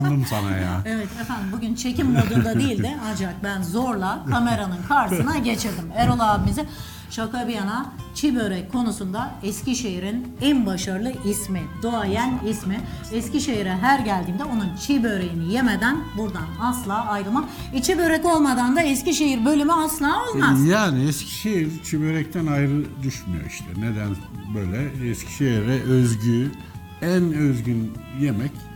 Anladım sana ya. Evet efendim, bugün çekim modunda değil de ancak ben zorla kameranın karşısına geçirdim. Erol abimizi, şaka bir yana, çiğ börek konusunda Eskişehir'in en başarılı ismi, duayen ismi. Eskişehir'e her geldiğimde onun çiğ böreğini yemeden buradan asla ayrılmam. İçi börek olmadan da Eskişehir bölümü asla olmaz. Yani Eskişehir çiğ börekten ayrı düşmüyor işte. Neden böyle? Eskişehir'e özgü, en özgün yemek